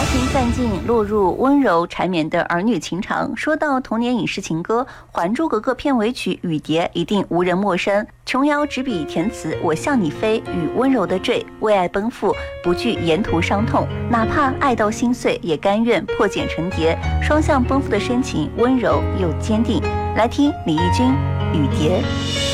情散尽，落入温柔缠绵的儿女情长。说到童年影视情歌，《还珠格格》片尾曲《雨蝶》一定无人陌生。琼瑶执笔填词，我向你飞，与温柔的坠，为爱奔赴，不惧沿途伤痛，哪怕爱到心碎，也甘愿破茧成蝶。双向奔赴的深情，温柔又坚定。来听李翊君《雨蝶》。